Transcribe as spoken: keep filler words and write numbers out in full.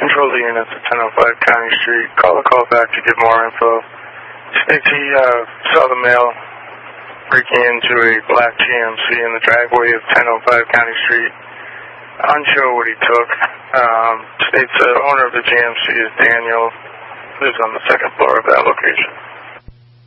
Control the units at ten oh five County Street. Call a call back to get more info. States he uh, saw the male breaking into a black G M C in the driveway of ten oh five County Street. Unsure what he took. Um, states the owner of the G M C is Daniel, lives on the second floor of that location.